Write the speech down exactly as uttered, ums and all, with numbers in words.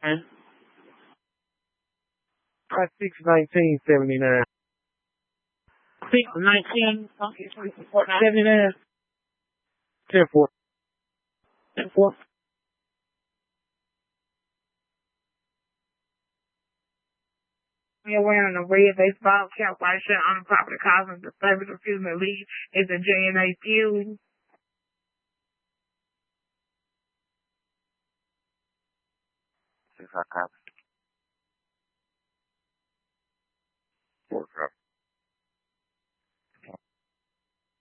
Five six nineteen seventy nine. Six nineteen Seventy nine. Ten four. Ten four. You're wearing a red baseball cap, white shirt on the property causing disturbance, refusing to leave. It's a J N A feud. Six, I copy.